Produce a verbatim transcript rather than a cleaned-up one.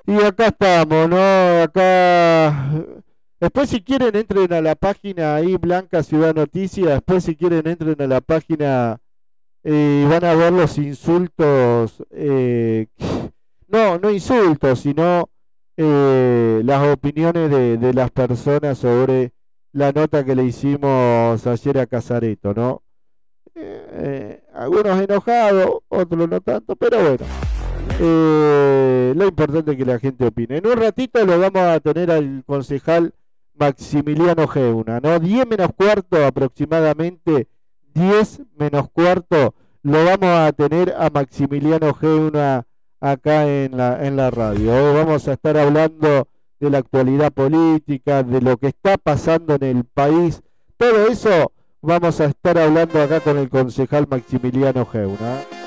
Y acá estamos, ¿no? Acá. Después, si quieren, entren a la página ahí, Blanca Ciudad Noticias. Después, si quieren, entren a la página eh, y van a ver los insultos. eh, no, no insultos, sino eh, las opiniones de, de las personas sobre la nota que le hicimos ayer a Casareto, ¿no? Eh, algunos enojados, otros no tanto, pero bueno. Eh, lo importante es que la gente opine. En un ratito lo vamos a tener al concejal Maximiliano Geuna, ¿no? diez menos cuarto aproximadamente, diez menos cuarto, lo vamos a tener a Maximiliano Geuna acá en la, en la radio. Hoy vamos a estar hablando de la actualidad política, de lo que está pasando en el país. Todo eso vamos a estar hablando acá con el concejal Maximiliano Geuna.